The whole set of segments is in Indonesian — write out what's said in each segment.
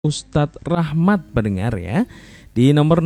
Ustadz Rahmat pendengar ya di nomor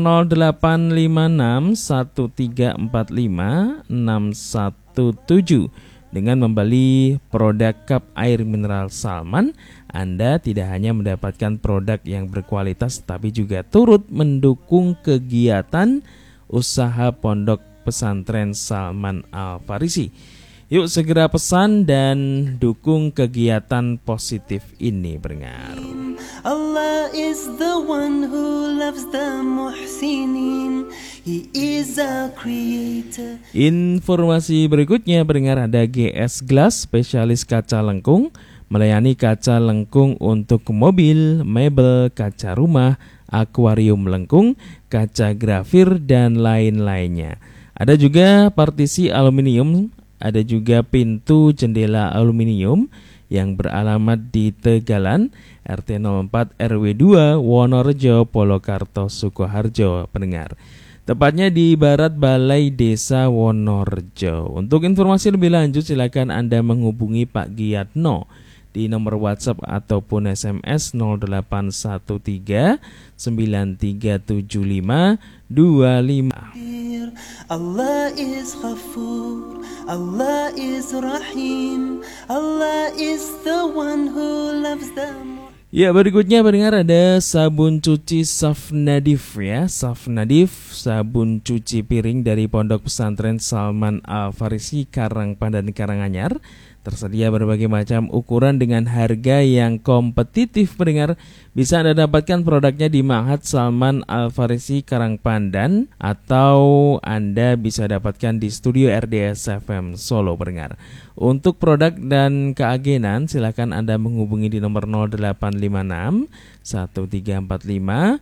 085613456117 dengan membeli produk cup air mineral Salman. Anda tidak hanya mendapatkan produk yang berkualitas tapi juga turut mendukung kegiatan usaha Pondok Pesantren Salman Al Farisi. Yuk segera pesan dan dukung kegiatan positif ini pendengar. Allah is the one who loves the muhsinin. He is a creator. Informasi berikutnya pendengar, ada GS Glass, spesialis kaca lengkung, melayani kaca lengkung untuk mobil, mebel, kaca rumah, akuarium lengkung, kaca grafir dan lain-lainnya. Ada juga partisi aluminium, ada juga pintu jendela aluminium yang beralamat di Tegalan, RT 04 RW 2 Wonorejo, Polokarto, Sukoharjo pendengar. Tepatnya di Barat Balai Desa Wonorejo. Untuk informasi lebih lanjut silakan Anda menghubungi Pak Giyatno di nomor WhatsApp ataupun SMS 0813 9375 25. Allah is Ghafur, Allah is Rahim, Allah is the one who loves them. Ya, berikutnya pendengar ada sabun cuci Safnadif ya. Safnadif, sabun cuci piring dari Pondok Pesantren Salman Al Farisi, Karangpandan, Karanganyar. Tersedia berbagai macam ukuran dengan harga yang kompetitif pendengar. Bisa Anda dapatkan produknya di Ma'had Salman Al Farisi, Karangpandan, atau Anda bisa dapatkan di studio RDS FM Solo pendengar. Untuk produk dan keagenan silakan Anda menghubungi di nomor 0856 1345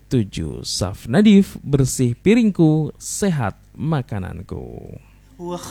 617. Safnadif, bersih piringku, sehat makananku.